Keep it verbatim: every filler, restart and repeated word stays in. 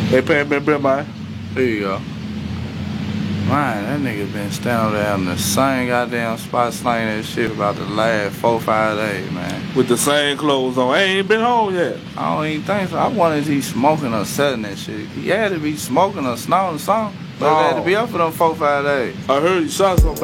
They paying me, bro, man. There you go. Man, that nigga been standing there in the same goddamn spot slanging that shit about the last four, five days, man. With the same clothes on. I ain't been home yet. I don't even think so. I wonder if he's smoking or selling that shit. He had to be smoking or snorting something, but No. he had to be up for them four, five days. I heard you shot somebody.